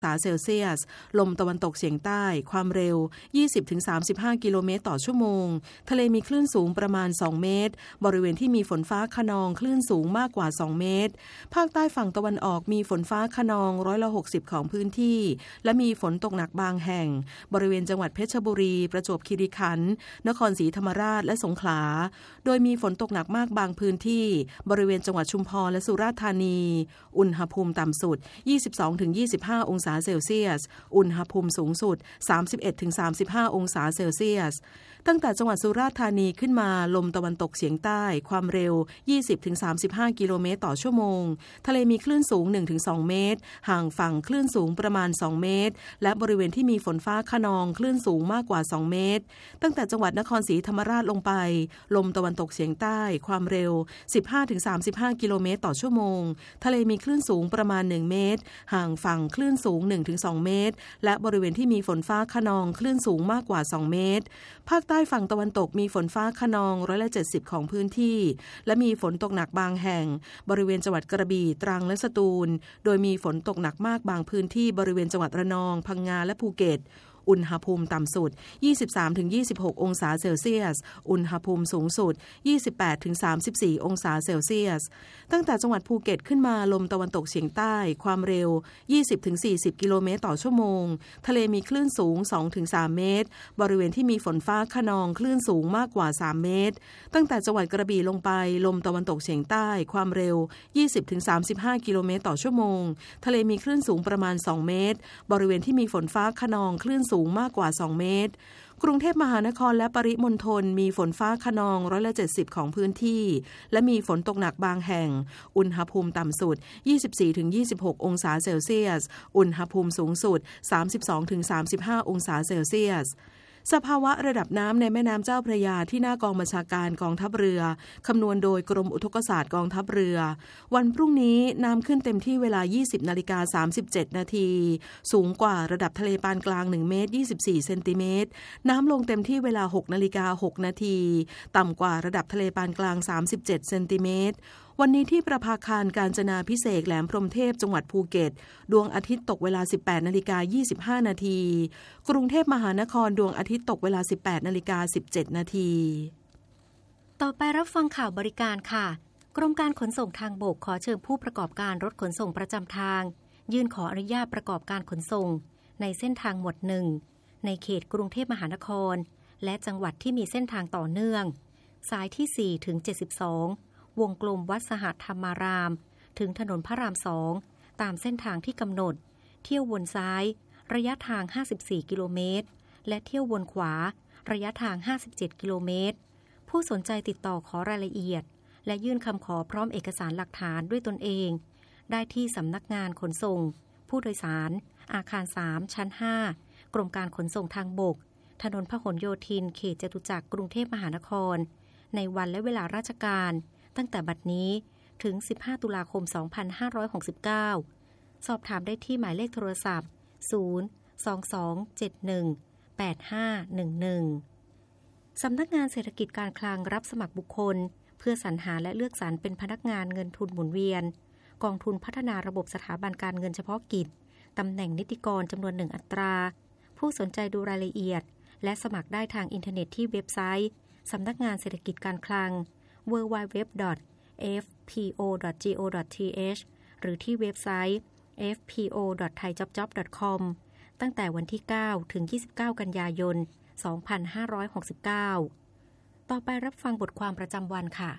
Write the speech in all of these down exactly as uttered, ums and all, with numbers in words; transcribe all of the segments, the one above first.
องศาเซลเซียสลมตะวันตกเฉียงใต้ความเร็ว ยี่สิบถึงสามสิบห้า กิโลเมตรต่อชั่วโมงทะเลมีคลื่นสูงประมาณสองเมตรบริเวณที่มีฝนฟ้าคะนองคลื่นสูงมากกว่าสองเมตรภาคใต้ฝั่งตะวันออกมีฝนฟ้าคะนองร้อยละหกสิบของพื้นที่และมีฝนตกหนักบางแห่งบริเวณจังหวัดเพชรบุรีประจวบคีรีขันธ์นครศรีธรรมราชและสงขลาโดยมีฝนตกหนักมากบางพื้นที่บริเวณจังหวัดชุมพรและสุราษฎร์ธานีอุณหภูมิต่ำสุด ยี่สิบสองถึงยี่สิบห้า องศาเซลเซียสอุณหภูมิสูงสุด สามสิบเอ็ดถึงสามสิบห้า องศาเซลเซียสตั้งแต่จังหวัดสุราษฎร์ธานีขึ้นมาลมตะวันตกเฉียงใต้ความเร็ว ยี่สิบถึงสามสิบห้า กิโลเมตรต่อชั่วโมงทะเลมีคลื่นสูง หนึ่งถึงสอง เมตรห่างฝั่งคลื่นสูงประมาณสองเมตรและบริเวณที่มีฝนฟ้าคะนองคลื่นสูงมากกว่าสองเมตรตั้งแต่จังหวัดนครศรีธรรมราชลงไปลมตะวันตกเฉียงใต้ความเร็ว สิบห้าถึงสามสิบห้า กิโลเมตรต่อชั่วโมงทะเลมีคลื่นสูงประมาณหนึ่งเมตรห่างฝั่งคลื่นสูง หนึ่งถึงสอง เมตรและบริเวณที่มีฝนฟ้าคะนองคลื่นสูงมากกว่าสองเมตรภาคใต้ฝั่งตะวันตกมีฝนฟ้าคะนองร้อยละเจ็ดสิบของพื้นที่และมีฝนตกหนักบางแห่งบริเวณจังหวัดกระบี่ตรังและสตูลโดยมีฝนตกหนักมากบางพื้นที่บริเวณจังหวัดระนองพังงาและภูเก็ตอุณหภูมิต่ำสุด ยี่สิบสามถึงยี่สิบหก องศาเซลเซียสอุณหภูมิสูงสุด ยี่สิบแปดถึงสามสิบสี่ องศาเซลเซียสตั้งแต่จังหวัดภูเก็ตขึ้นมาลมตะวันตกเฉียงใต้ความเร็ว ยี่สิบถึงสี่สิบ กิโลเมตรต่อชั่วโมงทะเลมีคลื่นสูง สองถึงสาม เมตรบริเวณที่มีฝนฟ้าคะนองคลื่นสูงมากกว่าสามเมตรตั้งแต่จังหวัดกระบี่ลงไปลมตะวันตกเฉียงใต้ความเร็ว ยี่สิบถึงสามสิบห้า กิโลเมตรต่อชั่วโมงทะเลมีคลื่นสูงประมาณสองเมตรบริเวณที่มีฝนฟ้าคะนองคลื่นสูงมากกว่าสองเมตรกรุงเทพมหานครและปริมณฑลมีฝนฟ้าคะนองร้อยละเจ็ดสิบของพื้นที่และมีฝนตกหนักบางแห่งอุณหภูมิต่ำสุด ยี่สิบสี่ถึงยี่สิบหก องศาเซลเซียสอุณหภูมิสูงสุด สามสิบสองถึงสามสิบห้า องศาเซลเซียสสภาวะระดับน้ำในแม่น้ำเจ้าพระยาที่หน้ากองบัญชาการกองทัพเรือคำนวณโดยกรมอุทกศาสตร์กองทัพเรือวันพรุ่งนี้น้ำขึ้นเต็มที่เวลา ยี่สิบนาฬิกาสามสิบเจ็ด นาทีสูงกว่าระดับทะเลปานกลางหนึ่งเมตรยี่สิบสี่เซนติเมตรน้ำลงเต็มที่เวลา หกนาฬิกาหก นาทีต่ำกว่าระดับทะเลปานกลางสามสิบเจ็ดเซนติเมตรวันนี้ที่ประภาคารกาญจนาภิเษกแหลมพรหมเทพจังหวัดภูเก็ตดวงอาทิตย์ตกเวลา สิบแปดนาฬิกายี่สิบห้า นาทีกรุงเทพมหานครดวงอาทิตย์ตกเวลา สิบแปดนาฬิกาสิบเจ็ด นาทีต่อไปรับฟังข่าวบริการค่ะกรมการขนส่งทางบกขอเชิญผู้ประกอบการรถขนส่งประจำทางยื่นขออนุญาตประกอบการขนส่งในเส้นทางหมวดหนึ่งในเขตกรุงเทพมหานครและจังหวัดที่มีเส้นทางต่อเนื่องสายที่สี่ถึงเจ็ดสิบสองวงกลมวัดสหธรรมารามถึงถนนพระรามสองตามเส้นทางที่กำหนดเที่ยววนซ้ายระยะทางห้าสิบสี่กิโลเมตรและเที่ยววนขวาระยะทางห้าสิบเจ็ดกิโลเมตรผู้สนใจติดต่อขอรายละเอียดและยื่นคำขอพร้อมเอกสารหลักฐานด้วยตนเองได้ที่สำนักงานขนส่งผู้โดยสารอาคารสามชั้นห้ากรมการขนส่งทางบกถนนพหลโยธินเขตจตุจักรกรุงเทพมหานครในวันและเวลาราชการตั้งแต่บัดนี้ถึงสิบห้าตุลาคมสองพันห้าร้อยหกสิบเก้าสอบถามได้ที่หมายเลขโทรศัพท์ศูนย์ สอง สอง เจ็ด หนึ่ง แปด ห้า หนึ่ง หนึ่งสำนักงานเศรษฐกิจการคลังรับสมัครบุคคลเพื่อสรรหาและเลือกสรรเป็นพนักงานเงินทุนหมุนเวียนกองทุนพัฒนาระบบสถาบันการเงินเฉพาะกิจตำแหน่งนิติกรจำนวนหนึ่งอัตราผู้สนใจดูรายละเอียดและสมัครได้ทางอินเทอร์เน็ตที่เว็บไซต์สำนักงานเศรษฐกิจการคลัง ดับเบิลยู ดับเบิลยู ดับเบิลยู ดอท เอฟ พี โอ ดอท จี โอ ดอท ที เอช หรือที่เว็บไซต์ เอฟ พี โอ ดอท ไทยจ็อบจ็อบ ดอท คอม ตั้งแต่วันที่เก้าถึงยี่สิบเก้ากันยายนสองพันห้าร้อยหกสิบเก้าต่อไปรับฟังบทความประจำวันค่ะ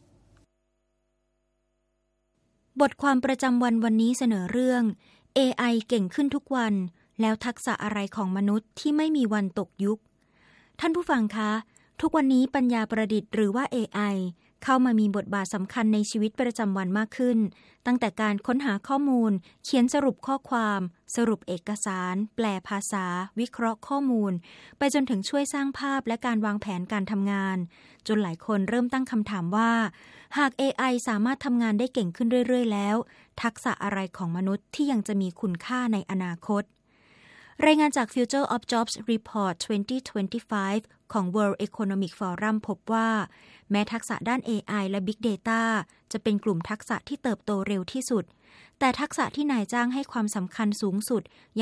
บทความประจำวันวันนี้เสนอเรื่อง เอ ไอ เก่งขึ้นทุกวันแล้วทักษะอะไรของมนุษย์ที่ไม่มีวันตกยุคท่านผู้ฟังคะทุกวันนี้ปัญญาประดิษฐ์หรือว่า เอ ไอ เข้ามามีบทบาทสำคัญในชีวิตประจำวันมากขึ้นตั้งแต่การค้นหาข้อมูลเขียนสรุปข้อความสรุปเอกสารแปลภาษาวิเคราะห์ข้อมูลไปจนถึงช่วยสร้างภาพและการวางแผนการทำงานจนหลายคนเริ่มตั้งคำถามว่าหาก เอ ไอ สามารถทำงานได้เก่งขึ้นเรื่อยๆแล้วทักษะอะไรของมนุษย์ที่ยังจะมีคุณค่าในอนาคตรายงานจาก Future of Jobs Report สองพันยี่สิบห้า ของ World Economic Forum พบว่าแม้ทักษะด้าน เอ ไอ และ Big Data จะเป็นกลุ่มทักษะที่เติบโตเร็วที่สุดแต่ทักษะที่นายจ้างให้ความสำคัญสูงสุด